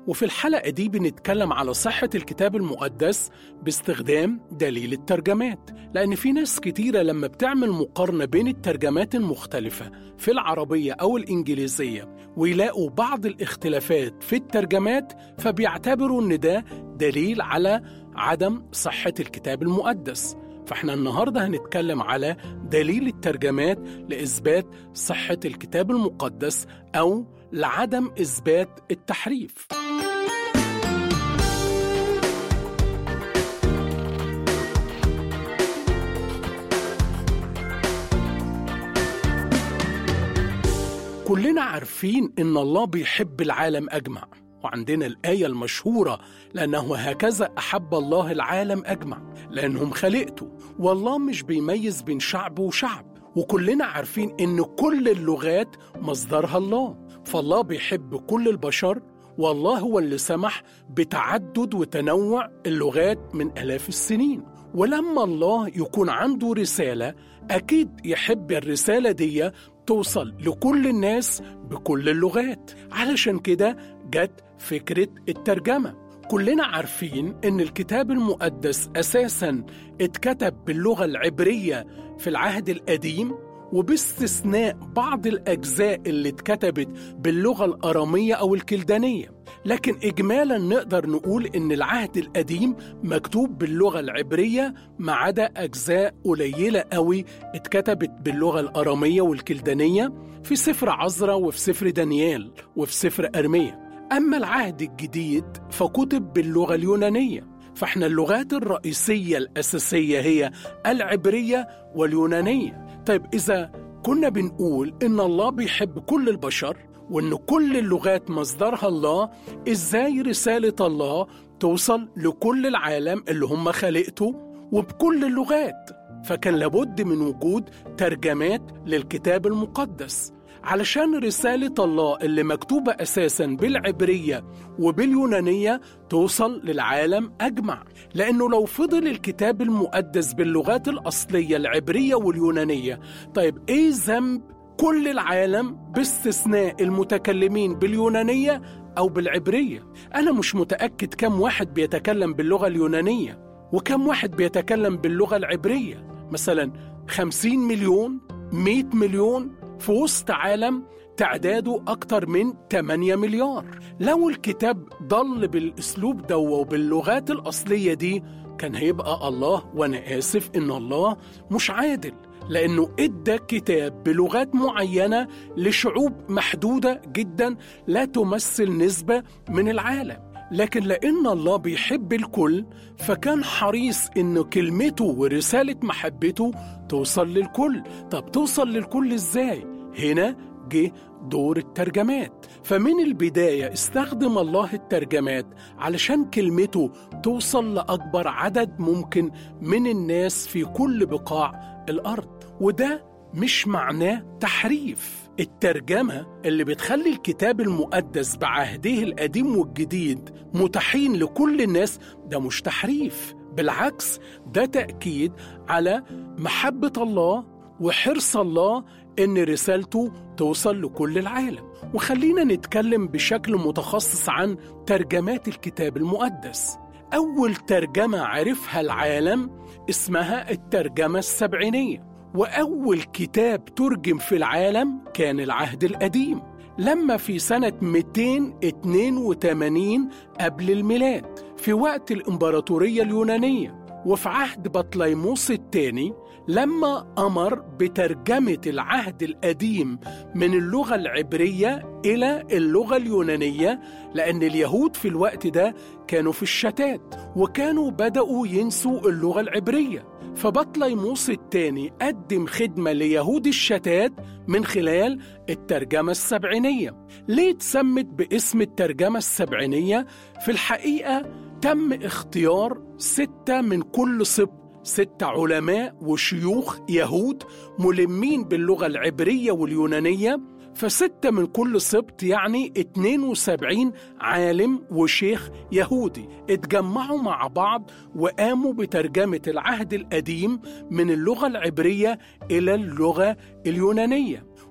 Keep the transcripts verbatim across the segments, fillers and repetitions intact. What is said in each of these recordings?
وفي الحلقة دي بنتكلم على صحة الكتاب المقدس باستخدام دليل الترجمات، لأن في ناس كتيرة لما بتعمل مقارنة بين الترجمات المختلفة في العربية أو الإنجليزية ويلاقوا بعض الاختلافات في الترجمات فبيعتبروا إن ده دليل على عدم صحة الكتاب المقدس. فإحنا النهاردة هنتكلم على دليل الترجمات لإثبات صحة الكتاب المقدس أو لعدم إثبات التحريف. كلنا عارفين إن الله بيحب العالم أجمع، وعندنا الآية المشهورة لأنه هكذا أحب الله العالم أجمع لأنهم خلقته، والله مش بيميز بين شعب وشعب، وكلنا عارفين إن كل اللغات مصدرها الله، فالله بيحب كل البشر، والله هو اللي سمح بتعدد وتنوع اللغات من آلاف السنين. ولما الله يكون عنده رسالة أكيد يحب الرسالة دي توصل لكل الناس بكل اللغات، علشان كده جت فكرة الترجمة. كلنا عارفين إن الكتاب المقدس أساساً اتكتب باللغة العبرية في العهد القديم، وباستثناء بعض الأجزاء اللي اتكتبت باللغة الأرامية أو الكلدانية، لكن إجمالاً نقدر نقول إن العهد القديم مكتوب باللغة العبرية ما عدا أجزاء قليلة قوي اتكتبت باللغة الأرامية والكلدانية في سفر عزرا وفي سفر دانيال وفي سفر أرميا. أما العهد الجديد فكتب باللغة اليونانية، فإحنا اللغات الرئيسية الأساسية هي العبرية واليونانية. طيب إذا كنا بنقول إن الله بيحب كل البشر وإن كل اللغات مصدرها الله، إزاي رسالة الله توصل لكل العالم اللي هم خلقته وبكل اللغات؟ فكان لابد من وجود ترجمات للكتاب المقدس علشان رسالة الله اللي مكتوبة أساساً بالعبرية وباليونانية توصل للعالم أجمع. لأنه لو فضل الكتاب المقدس باللغات الأصلية العبرية واليونانية، طيب إيه ذنب كل العالم باستثناء المتكلمين باليونانية أو بالعبرية؟ أنا مش متأكد كم واحد بيتكلم باللغة اليونانية وكم واحد بيتكلم باللغة العبرية، مثلاً خمسين مليون، مئة مليون، في وسط عالم تعداده أكتر من ثمانية مليار. لو الكتاب ضل بالأسلوب ده وباللغات الأصلية دي كان هيبقى الله، وأنا آسف إن الله مش عادل، لأنه إدى كتاب بلغات معينة لشعوب محدودة جدا لا تمثل نسبة من العالم. لكن لأن الله بيحب الكل فكان حريص إن كلمته ورسالة محبته توصل للكل. طب توصل للكل إزاي؟ هنا جه دور الترجمات. فمن البداية استخدم الله الترجمات علشان كلمته توصل لأكبر عدد ممكن من الناس في كل بقاع الأرض، وده مش معناه تحريف. الترجمة اللي بتخلي الكتاب المقدس بعهده القديم والجديد متاحين لكل الناس ده مش تحريف، بالعكس ده تأكيد على محبة الله وحرص الله إن رسالته توصل لكل العالم. وخلينا نتكلم بشكل متخصص عن ترجمات الكتاب المقدس. أول ترجمة عرفها العالم اسمها الترجمة السبعينية، وأول كتاب ترجم في العالم كان العهد القديم، لما في سنة مئتين واثنين وثمانين قبل الميلاد في وقت الإمبراطورية اليونانية، وفي عهد بطليموس الثاني لما أمر بترجمة العهد القديم من اللغة العبرية إلى اللغة اليونانية، لأن اليهود في الوقت ده كانوا في الشتات وكانوا بدأوا ينسوا اللغة العبرية. فبطليموس الثاني قدم خدمة ليهود الشتات من خلال الترجمة السبعينية. ليه اتسمت باسم الترجمة السبعينية؟ في الحقيقة تم اختيار ستة من كل سبط، ستة علماء وشيوخ يهود ملمين باللغة العبرية واليونانية، فستة من كل سبط يعني اثنين وسبعين عالم وشيخ يهودي اتجمعوا مع بعض وقاموا بترجمة العهد القديم من اللغة العبرية إلى اللغة اليونانية.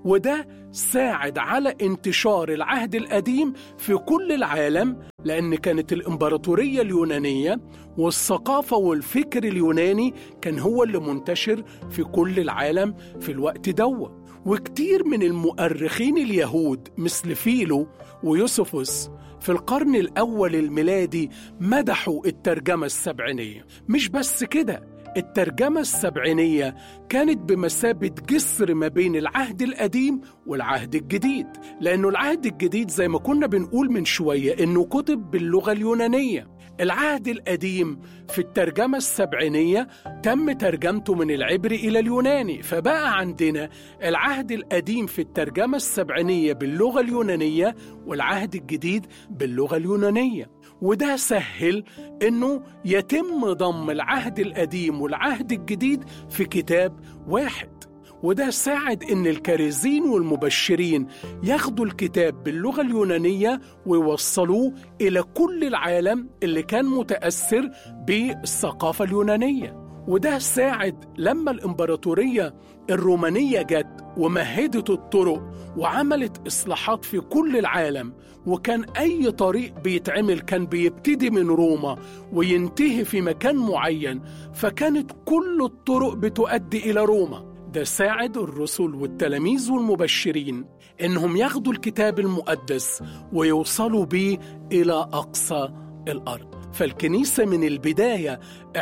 وده ساعد على انتشار العهد القديم في كل العالم، لأن كانت الإمبراطورية اليونانية والثقافة والفكر اليوناني كان هو اللي منتشر في كل العالم في الوقت دوت. وكتير من المؤرخين اليهود مثل فيلو ويوسفوس في القرن الأول الميلادي مدحوا الترجمة السبعينية. مش بس كده، الترجمة السبعينية كانت بمثابة جسر ما بين العهد القديم والعهد الجديد، لأنه العهد الجديد زي ما كنا بنقول من شوية إنه كتب باللغة اليونانية. العهد القديم في الترجمة السبعينية تم ترجمته من العبري إلى اليوناني، فبقى عندنا العهد القديم في الترجمة السبعينية باللغة اليونانية والعهد الجديد باللغة اليونانية. وده سهل إنه يتم ضم العهد القديم والعهد الجديد في كتاب واحد، وده ساعد إن الكارزين والمبشرين ياخدوا الكتاب باللغة اليونانية ويوصلوه إلى كل العالم اللي كان متأثر بالثقافة اليونانية. وده ساعد لما الإمبراطورية الرومانية جت ومهدت الطرق وعملت إصلاحات في كل العالم، وكان أي طريق بيتعمل كان بيبتدي من روما وينتهي في مكان معين، فكانت كل الطرق بتؤدي إلى روما. ده ساعد الرسل والتلاميذ والمبشرين إنهم ياخدوا الكتاب المقدس ويوصلوا بيه إلى أقصى الأرض. فالكنيسة من البداية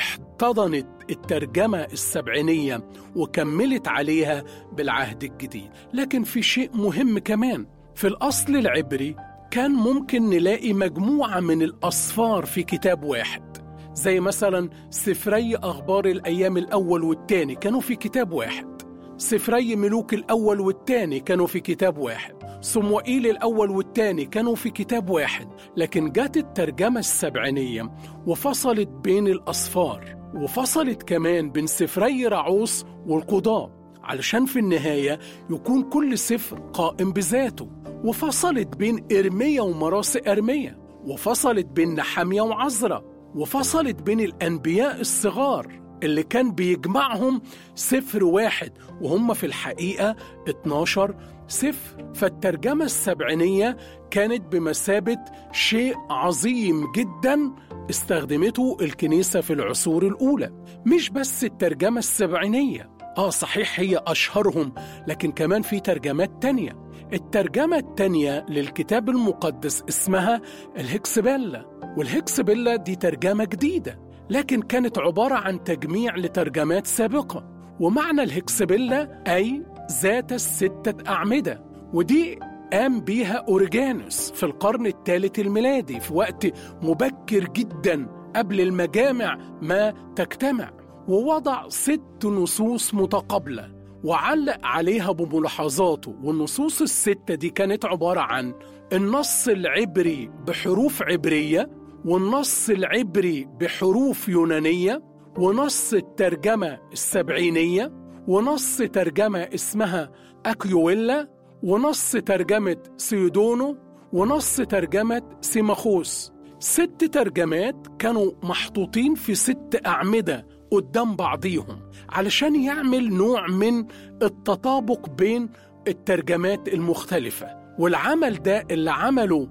احتضنت الترجمة السبعينية وكملت عليها بالعهد الجديد. لكن في شيء مهم كمان، في الأصل العبري كان ممكن نلاقي مجموعة من الأصفار في كتاب واحد، زي مثلا سفري أخبار الأيام الأول والتاني كانوا في كتاب واحد، سفري ملوك الأول والتاني كانوا في كتاب واحد، صموئيل الأول والتاني كانوا في كتاب واحد. لكن جات الترجمة السبعينية وفصلت بين الأصفار، وفصلت كمان بين سفري رعوس والقضاء، علشان في النهاية يكون كل سفر قائم بذاته، وفصلت بين إرميا ومراسي أرميا، وفصلت بين نحميا وعزرا، وفصلت بين الأنبياء الصغار اللي كان بيجمعهم سفر واحد وهم في الحقيقة اتناشر سفر. فالترجمة السبعينية كانت بمثابة شيء عظيم جدا استخدمته الكنيسة في العصور الأولى. مش بس الترجمة السبعينية، آه صحيح هي أشهرهم، لكن كمان في ترجمات تانية. الترجمة التانية للكتاب المقدس اسمها الهكسبيلا، والهكسبيلا دي ترجمة جديدة، لكن كانت عبارة عن تجميع لترجمات سابقة. ومعنى الهكسبيلا أي ذات الستة أعمدة، ودي قام بيها أوريجانوس في القرن الثالث الميلادي في وقت مبكر جدا قبل المجامع ما تجتمع، ووضع ست نصوص متقابلة وعلق عليها بملاحظاته. والنصوص الستة دي كانت عبارة عن النص العبري بحروف عبرية، والنص العبري بحروف يونانية، ونص الترجمة السبعينية، ونص ترجمة اسمها أكيويلا، ونص ترجمة سيودونو، ونص ترجمة سيماخوس. ست ترجمات كانوا محطوطين في ست أعمدة قدام بعضيهم علشان يعمل نوع من التطابق بين الترجمات المختلفة. والعمل ده اللي عمله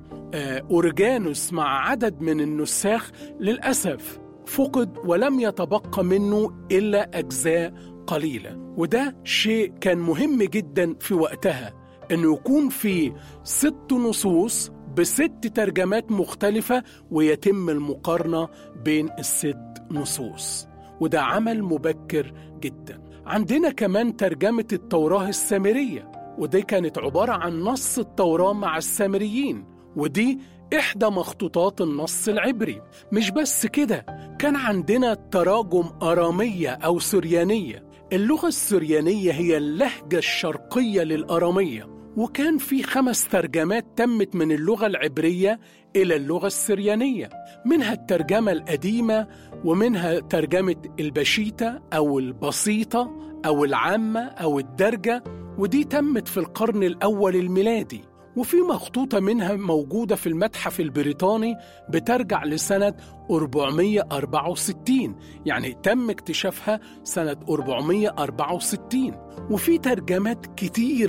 أوريجانوس مع عدد من النساخ للأسف فقد ولم يتبقى منه إلا أجزاء قليلة. وده شيء كان مهم جدا في وقتها، أنه يكون في ست نصوص بست ترجمات مختلفة ويتم المقارنة بين الست نصوص، وده عمل مبكر جدا. عندنا كمان ترجمة التوراة السامرية، ودي كانت عبارة عن نص التوراة مع السامريين، ودي إحدى مخطوطات النص العبري. مش بس كده، كان عندنا تراجم أرامية أو سريانية. اللغة السريانية هي اللهجة الشرقية للأرامية، وكان في خمس ترجمات تمت من اللغة العبرية إلى اللغة السريانية، منها الترجمة القديمة، ومنها ترجمة البشيتة أو البسيطة أو العامة أو الدرجة، ودي تمت في القرن الأول الميلادي. وفي مخطوطة منها موجودة في المتحف البريطاني بترجع لسنة أربعمائة وأربعة وستين، يعني تم اكتشافها سنة أربعمائة وأربعة وستين. وفي ترجمات كتيرة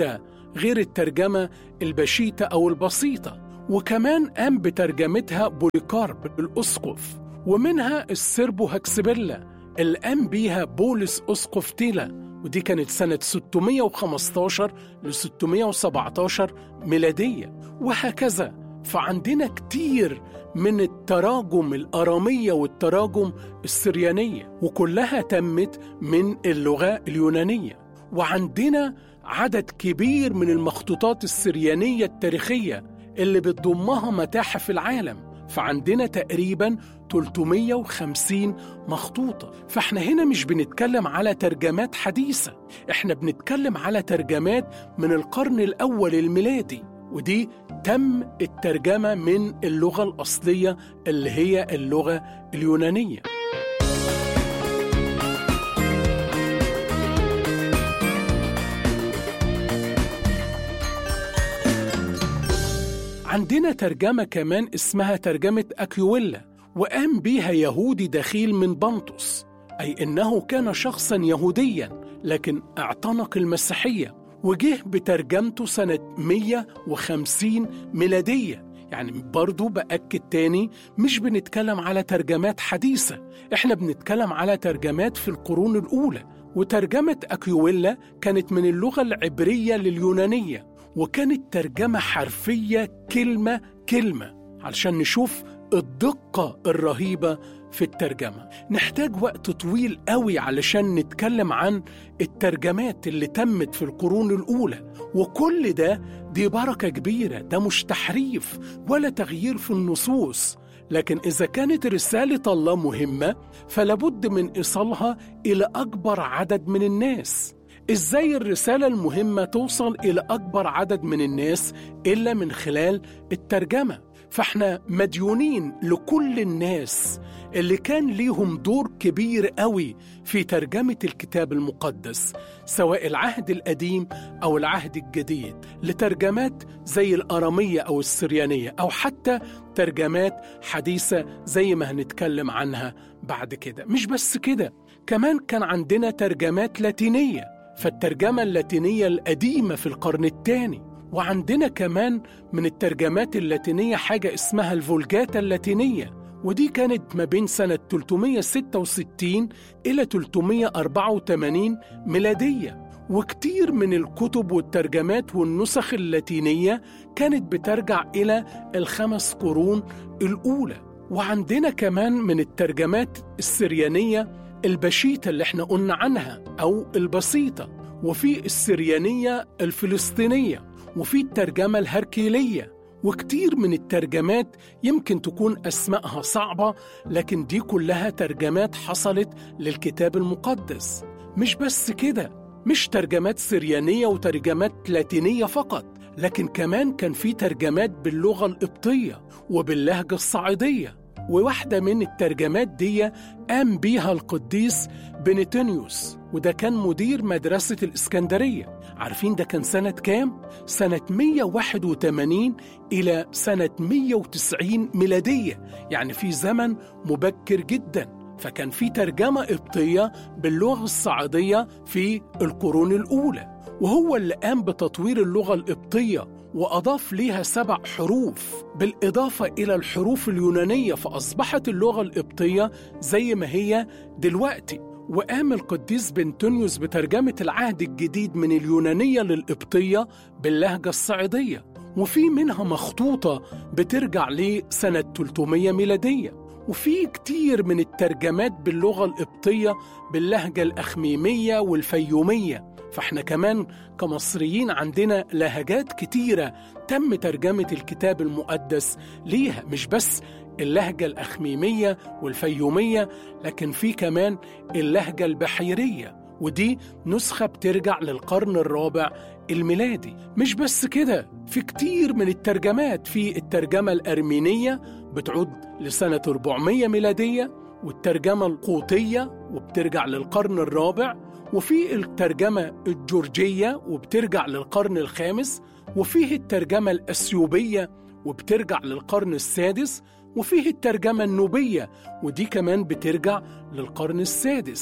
غير الترجمة البشيتة أو البسيطة، وكمان قام بترجمتها بوليكارب الأسقف، ومنها السيربو هكسبيلا اللي قام بيها بولس أسقف تيلا، ودي كانت سنة ستمائة وخمسة عشر ل ستمائة وسبعة عشر ميلادية، وهكذا. فعندنا كتير من التراجم الأرامية والتراجم السريانية، وكلها تمت من اللغة اليونانية. وعندنا عدد كبير من المخطوطات السريانية التاريخية اللي بتضمها متاحف العالم، فعندنا تقريباً ثلاثمائة وخمسين مخطوطة. فاحنا هنا مش بنتكلم على ترجمات حديثة، احنا بنتكلم على ترجمات من القرن الأول الميلادي، ودي تم الترجمة من اللغة الأصلية اللي هي اللغة اليونانية. عندنا ترجمة كمان اسمها ترجمة أكيويلا، وقام بيها يهودي دخيل من بنطس، أي إنه كان شخصاً يهودياً لكن اعتنق المسيحية، وجه بترجمته سنة مئة وخمسين ميلادية. يعني برضو بأكد تاني، مش بنتكلم على ترجمات حديثة، احنا بنتكلم على ترجمات في القرون الأولى. وترجمة أكيويلا كانت من اللغة العبرية لليونانية، وكانت ترجمة حرفية كلمة كلمة علشان نشوف الدقة الرهيبة في الترجمة. نحتاج وقت طويل قوي علشان نتكلم عن الترجمات اللي تمت في القرون الأولى، وكل ده دي بركة كبيرة، ده مش تحريف ولا تغيير في النصوص. لكن إذا كانت رسالة الله مهمة فلابد من إيصالها إلى أكبر عدد من الناس. إزاي الرسالة المهمة توصل إلى أكبر عدد من الناس إلا من خلال الترجمة؟ فإحنا مديونين لكل الناس اللي كان ليهم دور كبير قوي في ترجمة الكتاب المقدس، سواء العهد القديم أو العهد الجديد، لترجمات زي الأرامية أو السريانية، أو حتى ترجمات حديثة زي ما هنتكلم عنها بعد كده. مش بس كده، كمان كان عندنا ترجمات لاتينية، فالترجمة اللاتينية القديمة في القرن الثاني. وعندنا كمان من الترجمات اللاتينية حاجة اسمها الفولجاتا اللاتينية، ودي كانت ما بين سنة ثلاثمائة وستة وستين إلى ثلاثمائة وأربعة وثمانين ميلادية. وكتير من الكتب والترجمات والنسخ اللاتينية كانت بترجع إلى الخمس قرون الأولى. وعندنا كمان من الترجمات السريانية البشيتة اللي احنا قلنا عنها أو البسيطة، وفي السريانية الفلسطينية، وفي الترجمة الهركيلية، وكتير من الترجمات يمكن تكون أسمائها صعبة، لكن دي كلها ترجمات حصلت للكتاب المقدس. مش بس كده، مش ترجمات سريانية وترجمات لاتينية فقط، لكن كمان كان في ترجمات باللغة القبطية وباللهجة الصعيدية. وواحدة من الترجمات دي قام بيها القديس بنتينيوس، وده كان مدير مدرسة الإسكندرية. عارفين ده كان سنة كام؟ سنة مئة وواحد وثمانين إلى سنة مئة وتسعين ميلادية، يعني في زمن مبكر جدا. فكان في ترجمة قبطية باللغة الصعيدية في القرون الأولى، وهو اللي قام بتطوير اللغة القبطية وأضاف ليها سبع حروف بالإضافة إلى الحروف اليونانية، فأصبحت اللغة القبطية زي ما هي دلوقتي. وقام القديس بنتونيوس بترجمة العهد الجديد من اليونانية للقبطية باللهجة الصعيدية، وفي منها مخطوطة بترجع لسنة ثلاثمائة ميلادية. وفي كتير من الترجمات باللغة القبطية باللهجة الأخميمية والفيومية. فاحنا كمان كمصريين عندنا لهجات كتيرة تم ترجمة الكتاب المقدس ليها، مش بس اللهجة الأخميمية والفيومية، لكن في كمان اللهجة البحيرية، ودي نسخة بترجع للقرن الرابع الميلادي. مش بس كده، في كتير من الترجمات، في الترجمة الأرمينية بتعود لسنة أربعمائة ميلادية، والترجمة القوطية وبترجع للقرن الرابع، وفي الترجمة الجورجية وبترجع للقرن الخامس، وفيه الترجمة الأثيوبية وبترجع للقرن السادس، وفيه الترجمة النوبية ودي كمان بترجع للقرن السادس.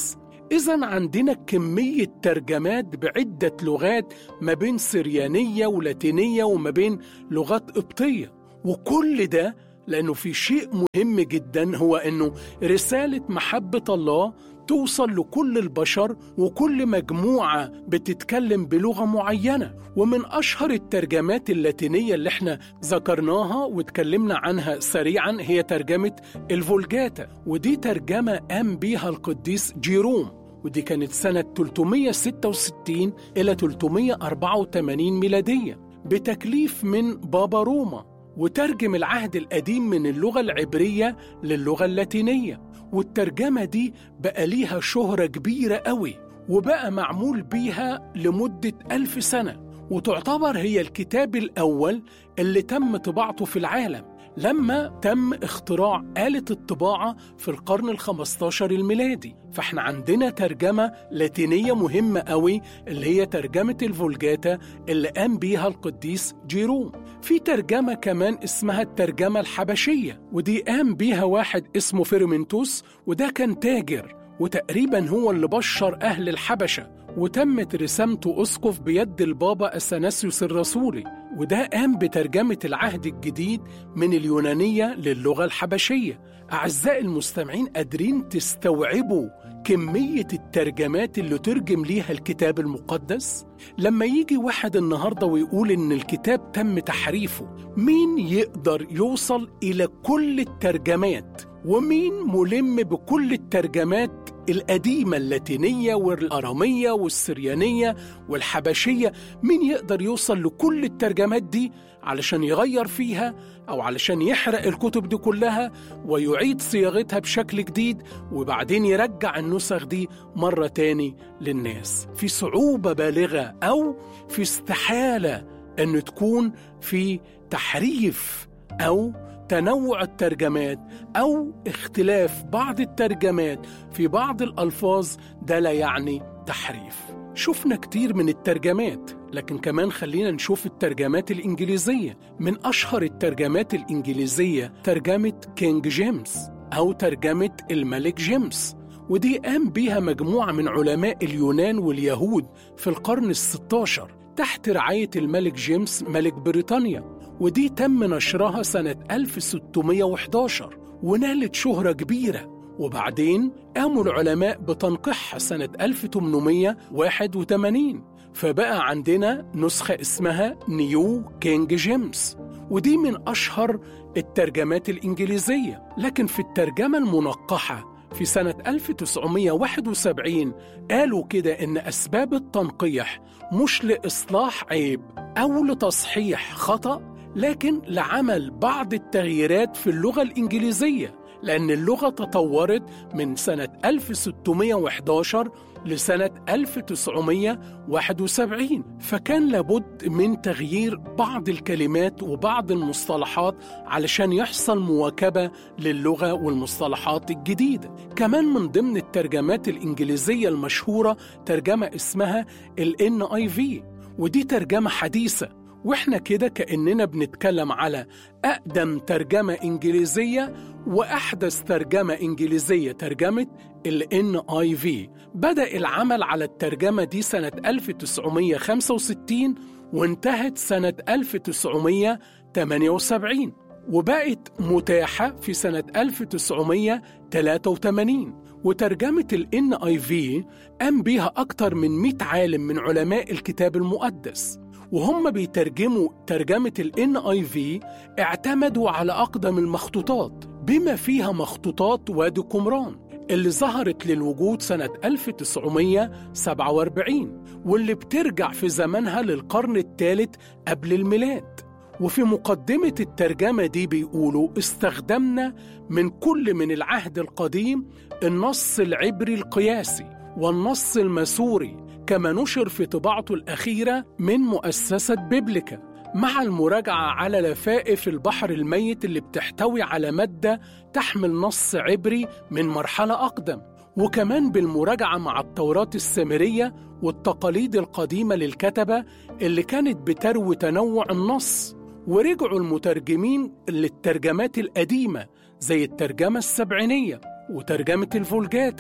إذن عندنا كمية ترجمات بعدة لغات ما بين سريانية ولاتينية وما بين لغات قبطية، وكل ده لأنه في شيء مهم جدا، هو أنه رسالة محبة الله توصل لكل البشر وكل مجموعة بتتكلم بلغة معينة. ومن أشهر الترجمات اللاتينية اللي احنا ذكرناها واتكلمنا عنها سريعا هي ترجمة الفولجاتا، ودي ترجمة قام بيها القديس جيروم، ودي كانت سنة ثلاثمائة وستة وستين إلى ثلاثمائة وأربعة وثمانين ميلادية بتكليف من بابا روما، وترجم العهد القديم من اللغة العبرية للغة اللاتينية. والترجمة دي بقى ليها شهرة كبيرة قوي، وبقى معمول بيها لمدة ألف سنة، وتعتبر هي الكتاب الأول اللي تم طباعته في العالم لما تم اختراع آلة الطباعة في القرن الخمستاشر الميلادي. فاحنا عندنا ترجمة لاتينية مهمة قوي اللي هي ترجمة الفولجاتا اللي قام بيها القديس جيروم. في ترجمة كمان اسمها الترجمة الحبشية، ودي قام بيها واحد اسمه فيرمنتوس، وده كان تاجر وتقريبا هو اللي بشر أهل الحبشة، وتمت رسامته أسقف بيد البابا أثناسيوس الرسولي، وده قام بترجمة العهد الجديد من اليونانية للغة الحبشية. أعزائي المستمعين، قادرين تستوعبوا كمية الترجمات اللي ترجم ليها الكتاب المقدس؟ لما يجي واحد النهاردة ويقول إن الكتاب تم تحريفه، مين يقدر يوصل إلى كل الترجمات؟ ومين ملم بكل الترجمات القديمة اللاتينية والأرامية والسريانية والحبشية؟ مين يقدر يوصل لكل الترجمات دي علشان يغير فيها أو علشان يحرق الكتب دي كلها ويعيد صياغتها بشكل جديد وبعدين يرجع النسخ دي مرة تاني للناس؟ في صعوبة بالغة أو في استحالة أن تكون في تحريف أو تنوع الترجمات أو اختلاف بعض الترجمات في بعض الألفاظ، ده لا يعني تحريف. شفنا كتير من الترجمات، لكن كمان خلينا نشوف الترجمات الإنجليزية. من أشهر الترجمات الإنجليزية ترجمة كينج جيمس أو ترجمة الملك جيمس، ودي قام بيها مجموعة من علماء اليونان واليهود في القرن الستاشر تحت رعاية الملك جيمس ملك بريطانيا، ودي تم نشرها سنة ألف وستمائة وأحد عشر ونالت شهرة كبيرة. وبعدين قاموا العلماء بتنقيحها سنة ألف وثمانمائة وواحد وثمانين، فبقى عندنا نسخة اسمها نيو كينج جيمس، ودي من أشهر الترجمات الإنجليزية. لكن في الترجمة المنقحة في سنة ألف وتسعمائة وواحد وسبعين قالوا كده إن أسباب التنقيح مش لإصلاح عيب أو لتصحيح خطأ، لكن لعمل بعض التغييرات في اللغة الإنجليزية، لأن اللغة تطورت من سنة ألف وستمائة وأحد عشر لسنة ألف وتسعمائة وواحد وسبعين، فكان لابد من تغيير بعض الكلمات وبعض المصطلحات علشان يحصل مواكبة للغة والمصطلحات الجديدة. كمان من ضمن الترجمات الإنجليزية المشهورة ترجمة اسمها ال إن آي في، ودي ترجمة حديثة، وإحنا كده كأننا بنتكلم على أقدم ترجمة إنجليزية وأحدث ترجمة إنجليزية ترجمة ال إن آي في. بدأ العمل على الترجمة دي سنة ألف وتسعمائة وخمسة وستين وانتهت سنة ألف وتسعمائة وثمانية وسبعين، وبقت متاحة في سنة ألف وتسعمائة وثلاثة وثمانين. وترجمة ال إن آي في قام بيها أكتر من مئة عالم من علماء الكتاب المقدس، وهم بيترجموا ترجمة ال إن آي في اعتمدوا على أقدم المخطوطات بما فيها مخطوطات وادي قمران اللي ظهرت للوجود سنة ألف وتسعمائة وسبعة وأربعين، واللي بترجع في زمنها للقرن الثالث قبل الميلاد. وفي مقدمة الترجمة دي بيقولوا استخدمنا من كل من العهد القديم النص العبري القياسي والنص المسوري كما نشر في طباعته الأخيرة من مؤسسة بيبليكا، مع المراجعة على لفائف البحر الميت اللي بتحتوي على مادة تحمل نص عبري من مرحلة أقدم، وكمان بالمراجعة مع التوراة السامرية والتقاليد القديمة للكتبة اللي كانت بتروي تنوع النص. ورجعوا المترجمين للترجمات القديمة زي الترجمة السبعينية وترجمة الفولجاتا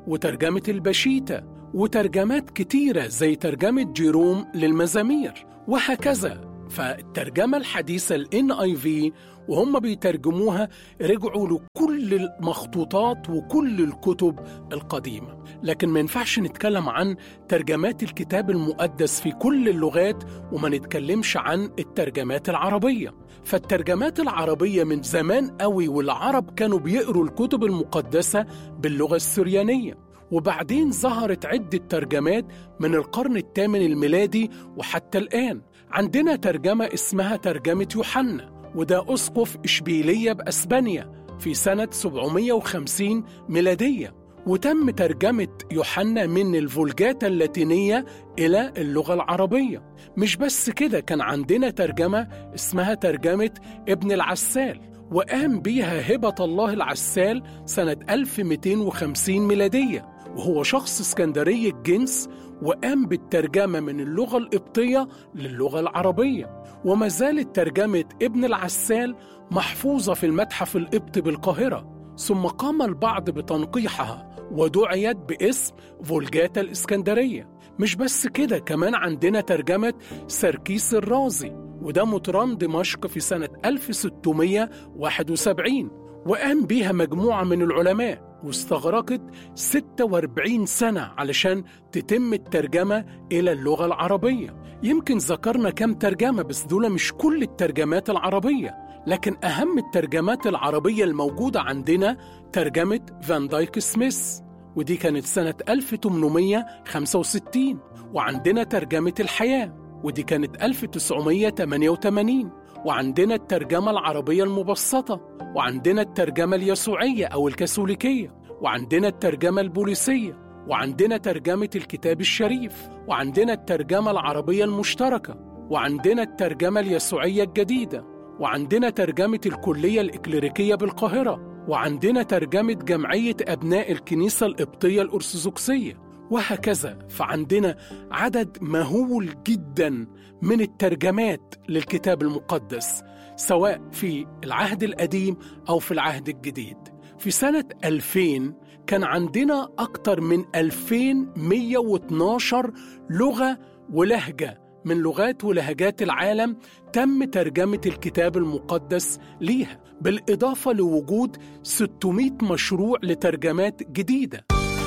وترجمة البشيتة وترجمات كتيرة زي ترجمة جيروم للمزامير وهكذا. فالترجمة الحديثة ال إن آي في وهم بيترجموها رجعوا لكل المخطوطات وكل الكتب القديمة. لكن ما ينفعش نتكلم عن ترجمات الكتاب المقدس في كل اللغات وما نتكلمش عن الترجمات العربية. فالترجمات العربية من زمان قوي والعرب كانوا بيقروا الكتب المقدسة باللغة السريانية، وبعدين ظهرت عدة ترجمات من القرن الثامن الميلادي وحتى الآن. عندنا ترجمة اسمها ترجمة يوحنا، وده أسقف إشبيلية بأسبانيا في سنة سبعمائة وخمسين ميلادية، وتم ترجمة يوحنا من الفولجاتا اللاتينية إلى اللغة العربية. مش بس كده، كان عندنا ترجمة اسمها ترجمة ابن العسال، وقام بيها هبة الله العسال سنة ألف ومئتين وخمسين ميلادية، وهو شخص اسكندري الجنس، وقام بالترجمة من اللغة القبطية للغة العربية. وما زالت ترجمة ابن العسال محفوظة في المتحف القبطي بالقاهرة، ثم قام البعض بتنقيحها ودعيت باسم فولجاتا الإسكندرية. مش بس كده، كمان عندنا ترجمة سركيس الرازي، وده مطران دمشق في سنة ألف وستمائة وواحد وسبعين، وقام بيها مجموعة من العلماء، واستغرقت ستة وأربعين سنة علشان تتم الترجمة إلى اللغة العربية. يمكن ذكرنا كم ترجمة، بس دول مش كل الترجمات العربية. لكن أهم الترجمات العربية الموجودة عندنا ترجمة فان دايك سميث، ودي كانت سنة ألف وثمانمائة وخمسة وستين. وعندنا ترجمة الحياة، ودي كانت ألف وتسعمائة وثمانية وثمانين. وعندنا الترجمة العربية المبسطة، وعندنا الترجمة اليسوعية أو الكاثوليكية، وعندنا الترجمة البوليسية، وعندنا ترجمة الكتاب الشريف، وعندنا الترجمة العربية المشتركة، وعندنا الترجمة اليسوعية الجديدة، وعندنا ترجمة الكلية الإكليريكية بالقاهرة، وعندنا ترجمة جمعية أبناء الكنيسة القبطية الأرثوذكسية، وهكذا. فعندنا عدد مهول جدا من الترجمات للكتاب المقدس، سواء في العهد القديم أو في العهد الجديد. في سنة ألفين كان عندنا أكتر من ألفين ومئة واثني عشر لغة ولهجة من لغات ولهجات العالم تم ترجمة الكتاب المقدس ليها، بالإضافة لوجود ستمائة مشروع لترجمات جديدة.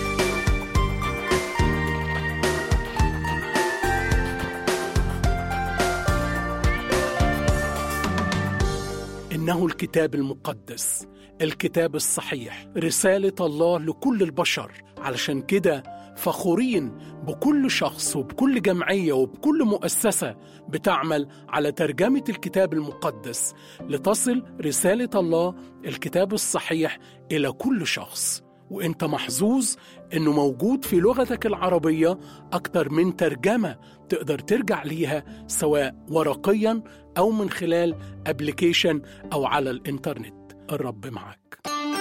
إنه الكتاب المقدس، الكتاب الصحيح، رسالة الله لكل البشر. علشان كده فخورين بكل شخص وبكل جمعية وبكل مؤسسة بتعمل على ترجمة الكتاب المقدس لتصل رسالة الله الكتاب الصحيح إلى كل شخص. وإنت محظوظ إنه موجود في لغتك العربية أكتر من ترجمة تقدر ترجع ليها، سواء ورقياً أو من خلال أبليكيشن أو على الإنترنت. الرب معك.